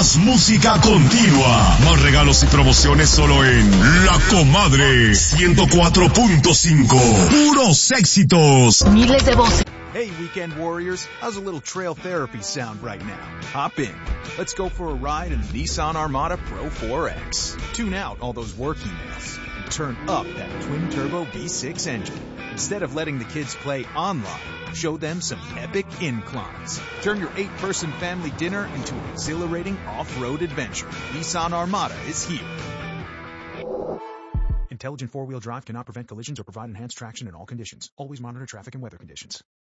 Más música continua. Más regalos y promociones solo en La Comadre 104.5. Puros éxitos. Miles de voces. Hey, weekend warriors, how's a little trail therapy sound right now? Hop in. Let's go for a ride in the Nissan Armada Pro 4X. Tune out all those work emails and turn up that twin-turbo V6 engine. Instead of letting the kids play online, show them some epic inclines. Turn your 8-person family dinner into an exhilarating off-road adventure. Nissan Armada is here. Intelligent four-wheel drive cannot prevent collisions or provide enhanced traction in all conditions. Always monitor traffic and weather conditions.